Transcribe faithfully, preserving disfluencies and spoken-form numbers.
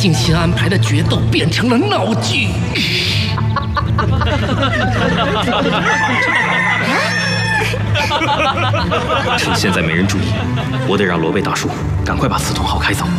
精心安排的决斗变成了闹剧。 趁现在没人注意，我得让罗贝大叔赶快把刺桐号开走。